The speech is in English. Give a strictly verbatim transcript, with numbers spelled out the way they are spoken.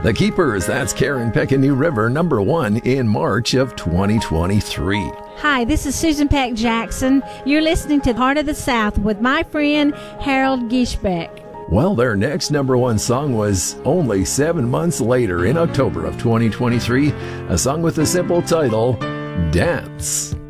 The Keepers, that's Karen Peck and New River, number one in March of twenty twenty-three. Hi, this is Susan Peck Jackson. You're listening to Heart of the South with my friend Harold Gishbeck. Well, their next number one song was only seven months later in October of twenty twenty-three, a song with the simple title, Dance.